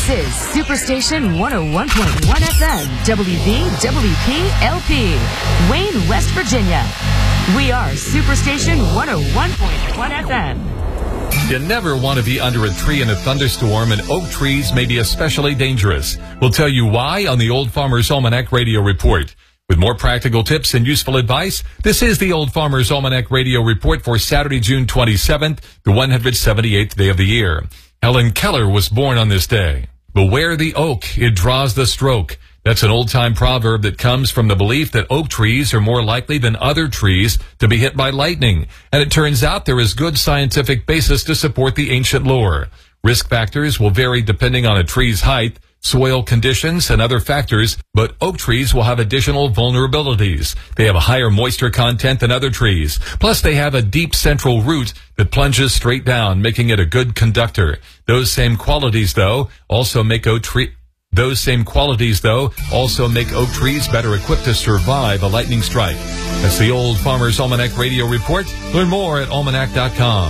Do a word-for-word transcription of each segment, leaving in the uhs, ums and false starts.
This is Superstation one oh one point one F M, W V W P L P, Wayne, West Virginia. We are Superstation one oh one point one F M. You never want to be under a tree in a thunderstorm, and oak trees may be especially dangerous. We'll tell you why on the Old Farmer's Almanac Radio Report. With more practical tips and useful advice, this is the Old Farmer's Almanac Radio Report for Saturday, June twenty-seventh, the one hundred seventy-eighth day of the year. Helen Keller was born on this day. Beware the oak, it draws the stroke. That's an old-time proverb that comes from the belief that oak trees are more likely than other trees to be hit by lightning. And it turns out there is good scientific basis to support the ancient lore. Risk factors will vary depending on a tree's height, soil conditions, and other factors, but oak trees will have additional vulnerabilities. They have a higher moisture content than other trees. Plus, they have a deep central root that plunges straight down, making it a good conductor. Those same qualities, though, also make oak tree... Those same qualities, though, also make oak trees better equipped to survive a lightning strike. That's the Old Farmer's Almanac Radio Report. Learn more at almanac dot com.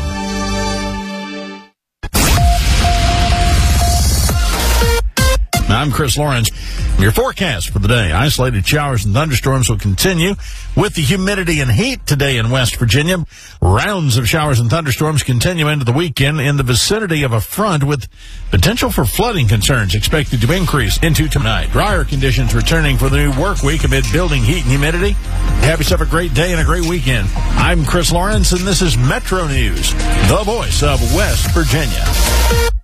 I'm Chris Lawrence. Your forecast for the day. Isolated showers and thunderstorms will continue with the humidity and heat today in West Virginia. Rounds of showers and thunderstorms continue into the weekend in the vicinity of a front with potential for flooding concerns expected to increase into tonight. Drier conditions returning for the new work week amid building heat and humidity. Have yourself a great day and a great weekend. I'm Chris Lawrence, and this is Metro News, the voice of West Virginia.